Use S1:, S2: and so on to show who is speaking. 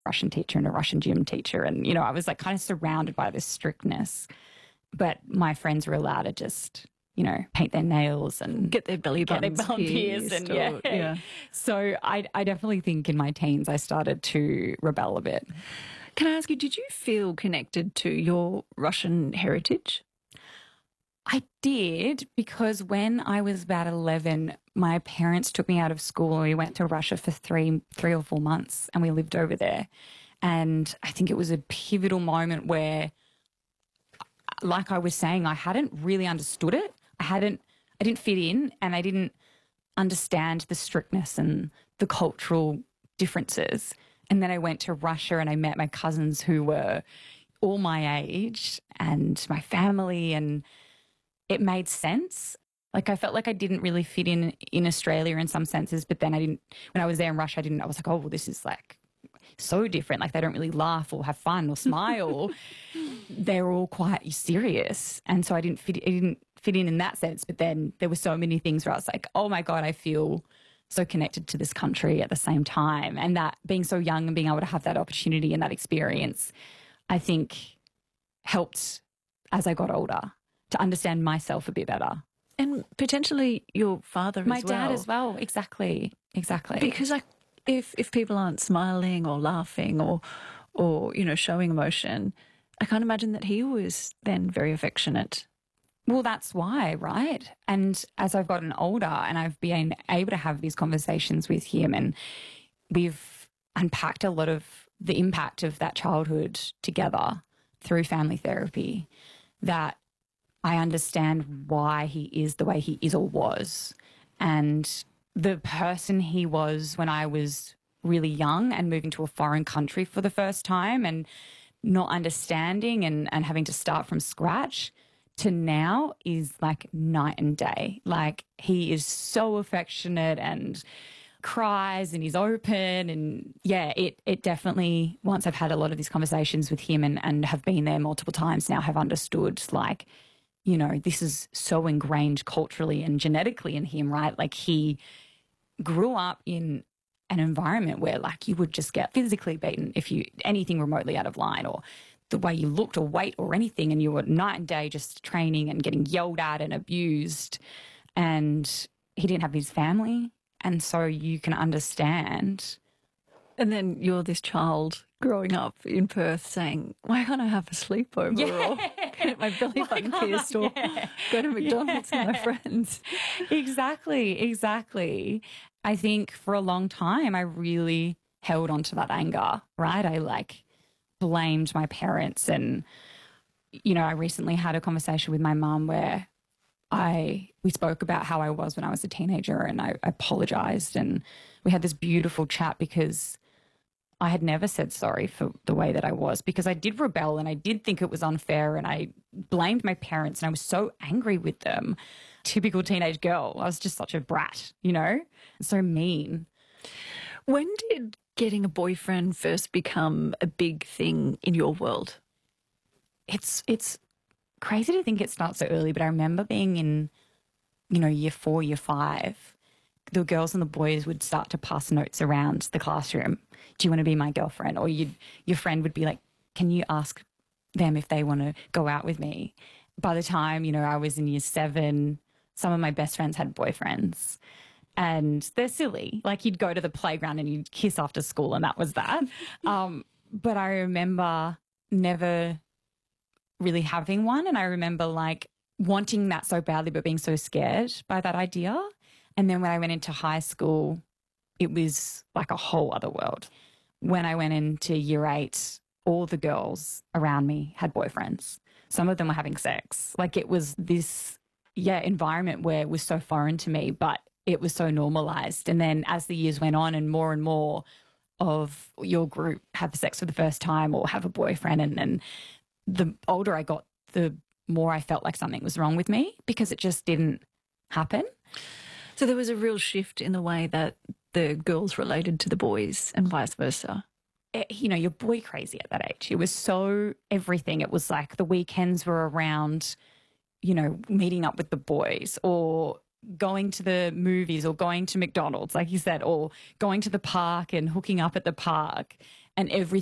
S1: Russian teacher and a Russian gym teacher. And, you know, I was like kind of surrounded by this strictness. But my friends were allowed to just, you know, paint their nails and
S2: get their belly buttons
S1: pierced. And yeah. So I definitely think in my teens I started to rebel a bit.
S2: Can I ask you, did you feel connected to your Russian heritage?
S1: I did, because when I was about 11, my parents took me out of school and we went to Russia for three or 4 months and we lived over there. And I think it was a pivotal moment where, like I was saying, I hadn't really understood it. I didn't fit in, and I didn't understand the strictness and the cultural differences. And then I went to Russia and I met my cousins who were all my age and my family, and it made sense. Like I felt like I didn't really fit in Australia in some senses, but then when I was there in Russia, I was like, oh, well, this is like so different. Like they don't really laugh or have fun or smile. They're all quite serious. And so I didn't fit in that sense. But then there were so many things where I was like, oh my God, I feel so connected to this country at the same time. And that being so young and being able to have that opportunity and that experience, I think helped as I got older to understand myself a bit better.
S2: And potentially your father as well.
S1: My dad as well, exactly.
S2: Because like if people aren't smiling or laughing or you know, showing emotion, I can't imagine that he was then very affectionate.
S1: Well, that's why, right? And as I've gotten older and I've been able to have these conversations with him, and we've unpacked a lot of the impact of that childhood together through family therapy, that I understand why he is the way he is or was. And the person he was when I was really young and moving to a foreign country for the first time and not understanding and having to start from scratch to now is like night and day. Like he is so affectionate and cries and he's open, and yeah, it definitely, once I've had a lot of these conversations with him and have been there multiple times now, have understood, like, you know, this is so ingrained culturally and genetically in him, right? Like he grew up in an environment where like you would just get physically beaten if you anything remotely out of line, or the way you looked or weight or anything, and you were night and day just training and getting yelled at and abused. And he didn't have his family. And so you can understand.
S2: And then you're this child growing up in Perth saying, why can't I have a sleepover or get my belly button pierced or go to McDonald's with my friends?
S1: Exactly. I think for a long time I really held on to that anger, right? I like blamed my parents, and, you know, I recently had a conversation with my mum where we spoke about how I was when I was a teenager, and I apologized, and we had this beautiful chat because I had never said sorry for the way that I was, because I did rebel and I did think it was unfair, and I blamed my parents and I was so angry with them. Typical teenage girl. I was just such a brat, you know, so mean.
S2: When did getting a boyfriend first become a big thing in your world?
S1: It's crazy to think it starts so early, but I remember being in, you know, year 4, year 5, the girls and the boys would start to pass notes around the classroom. Do you want to be my girlfriend? Or your friend would be like, can you ask them if they want to go out with me? By the time, you know, I was in year 7, some of my best friends had boyfriends. And they're silly. Like you'd go to the playground and you'd kiss after school, and that was that. But I remember never really having one. And I remember like wanting that so badly, but being so scared by that idea. And then when I went into high school, it was like a whole other world. When I went into year 8, all the girls around me had boyfriends. Some of them were having sex. Like it was this, environment where it was so foreign to me, but it was so normalized. And then as the years went on and more of your group have sex for the first time or have a boyfriend, and the older I got, the more I felt like something was wrong with me because it just didn't happen.
S2: So there was a real shift in the way that the girls related to the boys and vice versa.
S1: You know, you're boy crazy at that age. It was so everything. It was like the weekends were around, you know, meeting up with the boys or going to the movies or going to McDonald's, like you said, or going to the park and hooking up at the park. and everything